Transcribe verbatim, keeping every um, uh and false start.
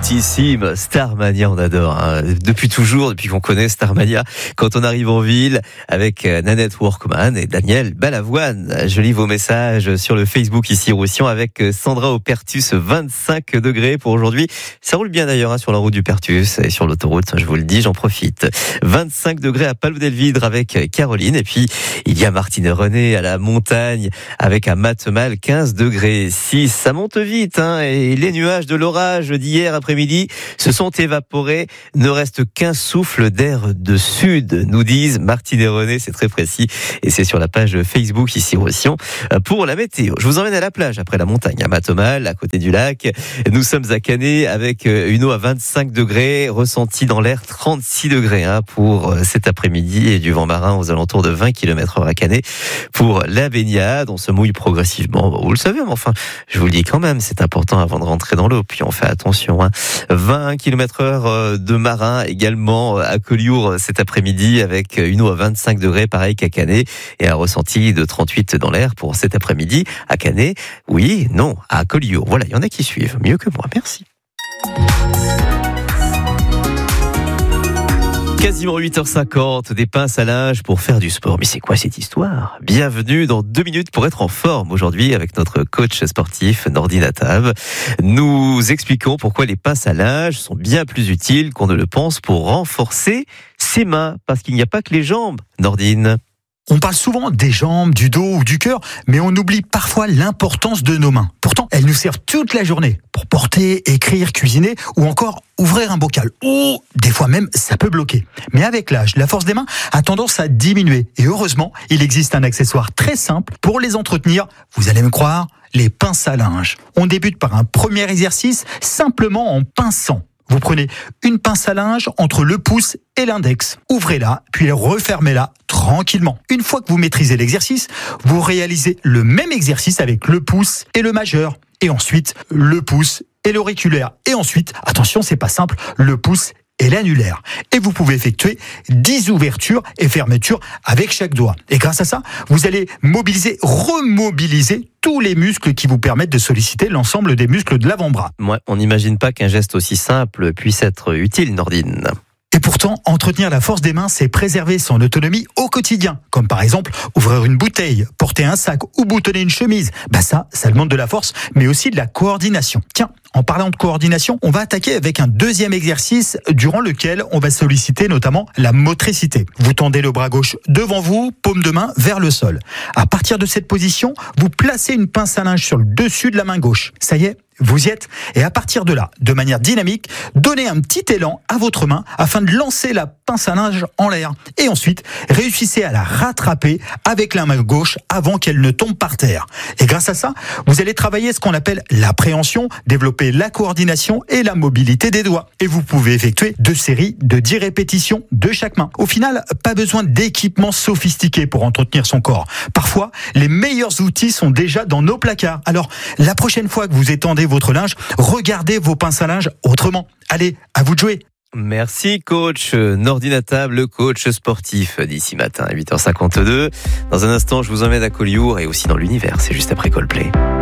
cultissime Starmania, on adore, hein. Depuis toujours, depuis qu'on connaît Starmania, quand on arrive en ville avec Nanette Workman et Daniel Balavoine. Je lis vos messages sur le Facebook ici Roussillon avec Sandra au Pertus, vingt-cinq degrés pour aujourd'hui. Ça roule bien d'ailleurs, hein, sur la route du Pertus et sur l'autoroute, je vous le dis, j'en profite. vingt-cinq degrés à Palou-Delvidre avec Caroline, et puis il y a Martine et René à la montagne avec à Matemal quinze degrés six. Ça monte vite, hein, et les nuages de l'orage d'hier après-midi se sont évaporés. Ne reste qu'un souffle d'air de sud, nous disent Martine et René, c'est très précis, et c'est sur la page Facebook ici Roussillon pour la météo. Je vous emmène à la plage après la montagne, à Matemal, à côté du lac. Nous sommes à Canet avec une eau à vingt-cinq degrés, ressenti dans l'air trente-six degrés, hein, pour cet après-midi, et du vent marin aux alentours de vingt kilomètres heure à Canet pour la baignade. On se mouille progressivement, vous le savez, mais enfin, je vous le dis quand même, c'est important avant de rentrer dans l'eau, puis on fait attention, hein. vingt kilomètres heure de marin également à Collioure cet après-midi avec une eau à vingt-cinq degrés, pareil qu'à Canet, et un ressenti de trente-huit dans l'air pour cet après-midi à Canet. Oui, non, à Collioure. Voilà, il y en a qui suivent mieux que moi. Merci. Quasiment huit heures cinquante, des pinces à linge pour faire du sport. Mais c'est quoi cette histoire ? Bienvenue dans deux minutes pour être en forme aujourd'hui avec notre coach sportif Nordine Attab. Nous expliquons pourquoi les pinces à linge sont bien plus utiles qu'on ne le pense pour renforcer ses mains. Parce qu'il n'y a pas que les jambes, Nordine. On parle souvent des jambes, du dos ou du cœur, mais on oublie parfois l'importance de nos mains. Pourtant, elles nous servent toute la journée pour porter, écrire, cuisiner ou encore ouvrir un bocal. Ou des fois même, ça peut bloquer. Mais avec l'âge, la force des mains a tendance à diminuer. Et heureusement, il existe un accessoire très simple pour les entretenir. Vous allez me croire, les pinces à linge. On débute par un premier exercice, simplement en pinçant. Vous prenez une pince à linge entre le pouce et l'index. Ouvrez-la, puis refermez-la tranquillement. Une fois que vous maîtrisez l'exercice, vous réalisez le même exercice avec le pouce et le majeur. Et ensuite, le pouce et l'auriculaire. Et ensuite, attention, c'est pas simple, le pouce et l'annulaire. Et vous pouvez effectuer dix ouvertures et fermetures avec chaque doigt. Et grâce à ça, vous allez mobiliser, remobiliser tous les muscles qui vous permettent de solliciter l'ensemble des muscles de l'avant-bras. Ouais, on n'imagine pas qu'un geste aussi simple puisse être utile, Nordine. Et pourtant, entretenir la force des mains, c'est préserver son autonomie au quotidien. Comme par exemple, ouvrir une bouteille, porter un sac ou boutonner une chemise. Bah ça, ça demande de la force, mais aussi de la coordination. Tiens, en parlant de coordination, on va attaquer avec un deuxième exercice durant lequel on va solliciter notamment la motricité. Vous tendez le bras gauche devant vous, paume de main vers le sol. À partir de cette position, vous placez une pince à linge sur le dessus de la main gauche. Ça y est, vous y êtes. Et à partir de là, de manière dynamique, donnez un petit élan à votre main afin de lancer la pince à linge en l'air. Et ensuite, réussissez à la rattraper avec la main gauche avant qu'elle ne tombe par terre. Et grâce à ça, vous allez travailler ce qu'on appelle l'appréhension, développer la coordination et la mobilité des doigts. Et vous pouvez effectuer deux séries de dix répétitions de chaque main. Au final, pas besoin d'équipements sophistiqués pour entretenir son corps. Parfois, les meilleurs outils sont déjà dans nos placards. Alors, la prochaine fois que vous étendez votre linge, regardez vos pinces à linge autrement. Allez, à vous de jouer. Merci coach Nordine Attab, le coach sportif d'ici matin à huit heures cinquante-deux. Dans un instant, je vous emmène à Collioure et aussi dans l'univers, c'est juste après Coldplay.